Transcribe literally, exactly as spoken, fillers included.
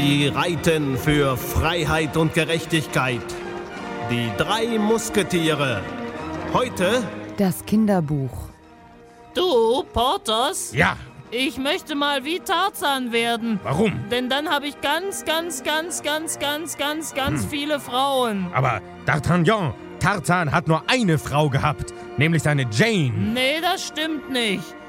Sie reiten für Freiheit und Gerechtigkeit. Die drei Musketiere. Heute Das Kinderbuch. Du, Porthos? Ja, Ich möchte mal wie Tarzan werden. warum? Denn dann habe ich ganz, ganz, ganz, ganz, ganz, ganz, ganz Hm. viele Frauen. Aber D'Artagnan, Tarzan hat nur eine Frau gehabt, nämlich seine Jane. Nee, das stimmt nicht.